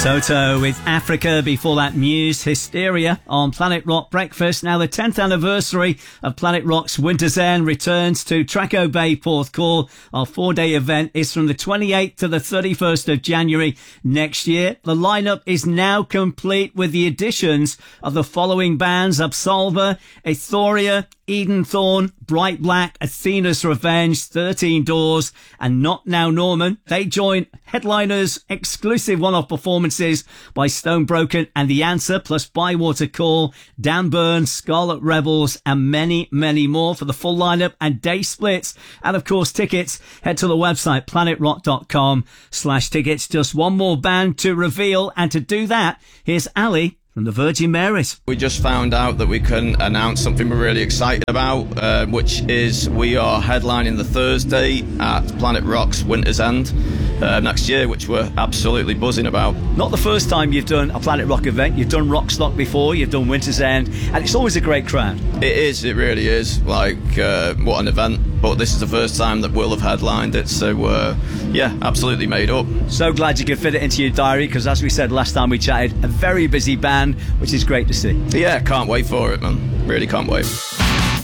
Toto with Africa. Before that, Muse, Hysteria on Planet Rock Breakfast. Now, the 10th anniversary of Planet Rock's Winter's End returns to Traco Bay, Porthcawl. Our 4-day event is from the 28th to the 31st of January next year. The lineup is now complete with the additions of the following bands: Absolver, Ethoria, Eden Thorn, Bright Black, Athena's Revenge, 13 Doors, and Not Now Norman. They join headliners, exclusive one-off performances by Stone Broken and The Answer, plus Bywater Call, Dan Burns, Scarlet Rebels, and many, many more. For the full lineup and day splits, and of course tickets, head to the website planetrock.com/tickets. Just one more band to reveal, and to do that, here's Ali from the Virgin Marys. We just found out that we can announce something we're really excited about, which is we are headlining the Thursday at Planet Rock's Winter's End next year, which we're absolutely buzzing about. Not the first time you've done a Planet Rock event. You've done Rockstock before, you've done Winter's End, and it's always a great crowd. It is, it really is. Like, what an event. But this is the first time that we'll have headlined it, so yeah, absolutely made up. So glad you could fit it into your diary, because as we said last time we chatted, a very busy band, which is great to see. Yeah, can't wait for it, man. Really can't wait.